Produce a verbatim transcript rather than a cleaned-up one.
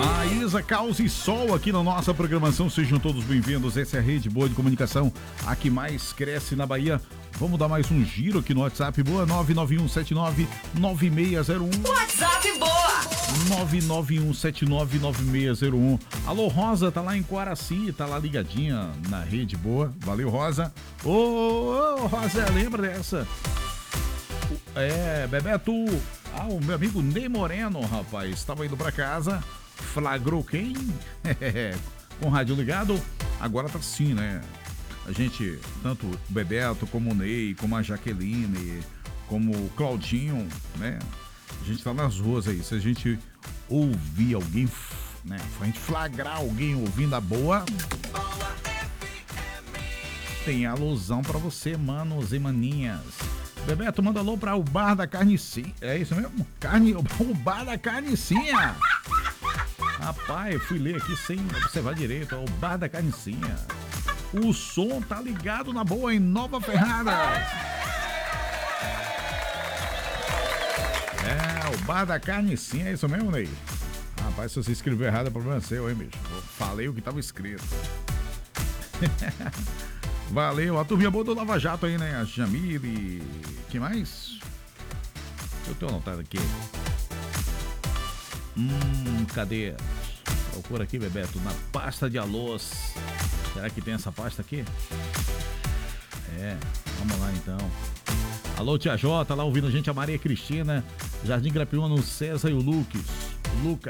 A Isa, Caos e Sol aqui na nossa programação. Sejam todos bem-vindos. Essa é a Rede Boa de Comunicação, a que mais cresce na Bahia. Vamos dar mais um giro aqui no WhatsApp. Boa, nove nove um sete nove nove seis zero um. WhatsApp Boa! nove nove um sete nove nove seis zero um. Alô, Rosa, tá lá em Quaraci, tá lá ligadinha na Rede Boa. Valeu, Rosa. Ô, ô, ô, Rosa, lembra dessa? É, Bebeto. Ah, o meu amigo Ney Moreno, rapaz, estava indo pra casa, flagrou quem? Com o rádio ligado, agora tá assim, né? A gente, tanto o Bebeto, como o Ney, como a Jaqueline, como o Claudinho, né? A gente tá nas ruas aí, se a gente ouvir alguém, né? Se a gente flagrar alguém ouvindo a boa, tem alusão pra você, manos e maninhas. Bebeto, manda alô pra o Bar da Carnicinha. É isso mesmo? Carne, o Bar da Carnicinha. Rapaz, eu fui ler aqui sem observar direito. O Bar da Carnicinha. O som tá ligado na boa em Nova Ferrara. É, o Bar da Carnicinha, é isso mesmo, Ney? Rapaz, se você escreveu errado, é problema seu, hein, bicho? Eu falei o que tava escrito. Valeu, a turminha boa do Lava Jato aí, né? A Jamile. Quem mais? Eu tenho anotado aqui. Hum, cadê? Procura aqui, Bebeto, na pasta de alôs. Será que tem essa pasta aqui? É, vamos lá então. Alô, Tia Jota, lá ouvindo a gente, a Maria Cristina, Jardim Grapiúna, o César e o Lucas. Lucas.